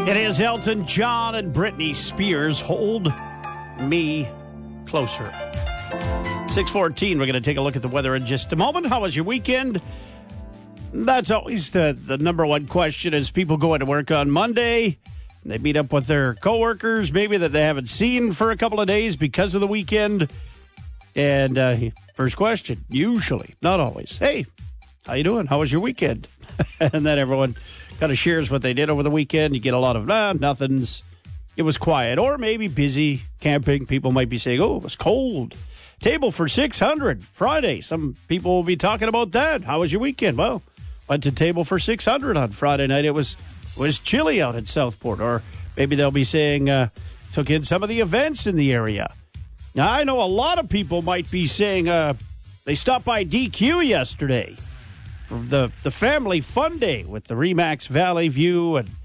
It is Elton John and Britney Spears. Hold me closer. 6:14. We're going to take a look at the weather in just a moment. How was your weekend? That's always the number one question as people go into work on Monday. They meet up with their coworkers, maybe that they haven't seen for a couple of days because of the weekend. And first question, usually, not always, hey, how you doing? How was your weekend? And then everyone kind of shares what they did over the weekend. You get a lot of, nothing's. It was quiet. Or maybe busy camping. People might be saying, oh, it was cold. Table for 600 Friday. Some people will be talking about that. How was your weekend? Well, went to Table for 600 on Friday night. It was chilly out at Southport. Or maybe they'll be saying, took in some of the events in the area. Now, I know a lot of people might be saying they stopped by DQ yesterday for the family fun day with the Remax Valley View and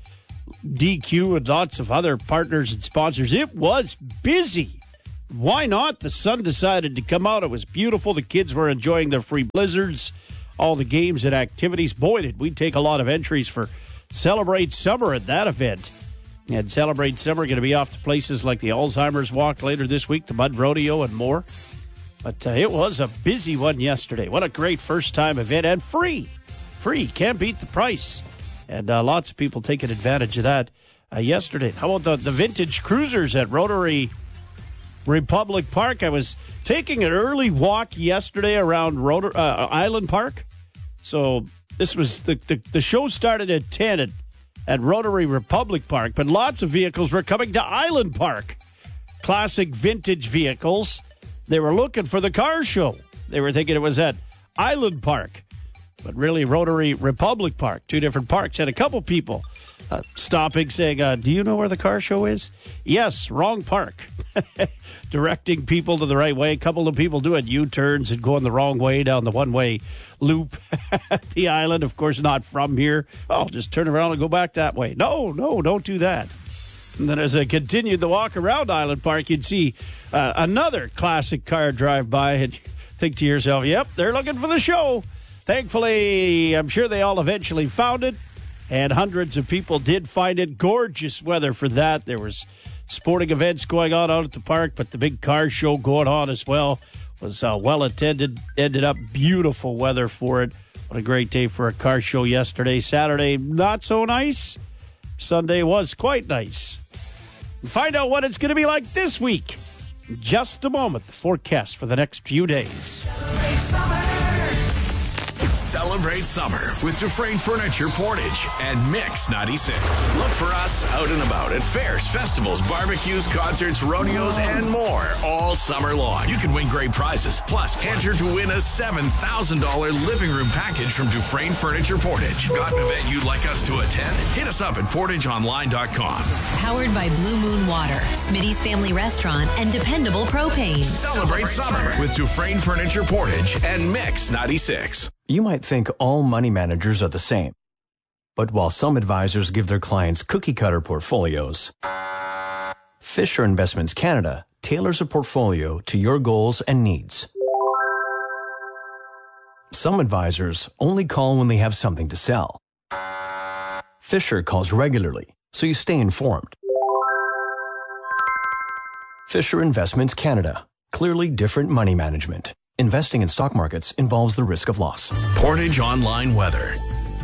DQ and lots of other partners and sponsors. It was busy. Why not? The sun decided to come out. It was beautiful. The kids were enjoying their free blizzards, all the games and activities. Boy, did we take a lot of entries for Celebrate Summer at that event. And Celebrate Summer going to be off to places like the Alzheimer's Walk later this week, the Mud Rodeo, and more. But it was a busy one yesterday. What a great first-time event, and free. Free. Can't beat the price. And lots of people taking advantage of that yesterday. How about the vintage cruisers at Rotary Republic Park? I was taking an early walk yesterday around Island Park. So this was the show started at 10 at Rotary Republic Park, but lots of vehicles were coming to Island Park. Classic vintage vehicles. They were looking for the car show. They were thinking it was at Island Park, but really Rotary Republic Park, two different parks. And a couple people stopping saying, do you know where the car show is? Yes, wrong park. Directing people to the right way. A couple of people doing U-turns and going the wrong way down the one-way loop at the island. Of course, not from here. Oh, just turn around and go back that way. No, don't do that. And then as I continued the walk around Island Park, you'd see another classic car drive by and think to yourself, yep, they're looking for the show. Thankfully, I'm sure they all eventually found it, and hundreds of people did find it. Gorgeous weather for that. There was sporting events going on out at the park, but the big car show going on as well was well attended. Ended up beautiful weather for it. What a great day for a car show yesterday. Saturday, not so nice. Sunday was quite nice. Find out what it's going to be like this week in just a moment. The forecast for the next few days. Celebrate summer with Dufresne Furniture Portage and Mix 96. Look for us out and about at fairs, festivals, barbecues, concerts, rodeos, and more all summer long. You can win great prizes. Plus, enter to win a $7,000 living room package from Dufresne Furniture Portage. Got an event you'd like us to attend? Hit us up at portageonline.com. Powered by Blue Moon Water, Smitty's Family Restaurant, and Dependable Propane. Celebrate summer with Dufresne Furniture Portage and Mix 96. You might think all money managers are the same. But while some advisors give their clients cookie-cutter portfolios, Fisher Investments Canada tailors a portfolio to your goals and needs. Some advisors only call when they have something to sell. Fisher calls regularly, so you stay informed. Fisher Investments Canada. Clearly different money management. Investing in stock markets involves the risk of loss. Portage Online Weather.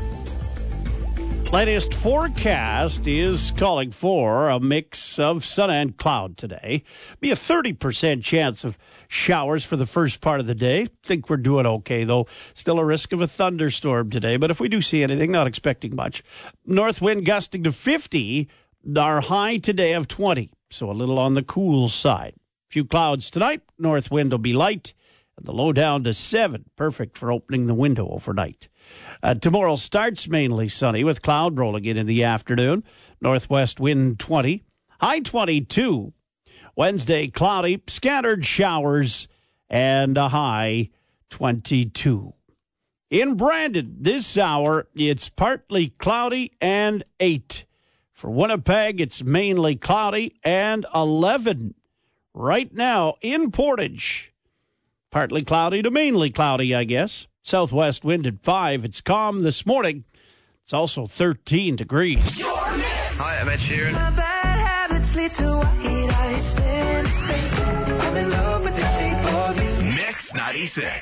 Latest forecast is calling for a mix of sun and cloud today. Be a 30% chance of showers for the first part of the day. Think we're doing okay, though. Still a risk of a thunderstorm today, but if we do see anything, not expecting much. North wind gusting to 50, our high today of 20, so a little on the cool side. Few clouds tonight. North wind will be light. And the low down to 7, perfect for opening the window overnight. Tomorrow starts mainly sunny with cloud rolling in the afternoon. Northwest wind 20, high 22. Wednesday cloudy, scattered showers, and a high 22. In Brandon, this hour, it's partly cloudy and 8. For Winnipeg, it's mainly cloudy and 11. Right now in Portage, partly cloudy to mainly cloudy, I guess. Southwest wind at 5. It's calm this morning. It's also 13 degrees. Hi, I'm Ed Sheeran. My bad habits lead to white eyes. I'm in love with the shape of you. Mix 96.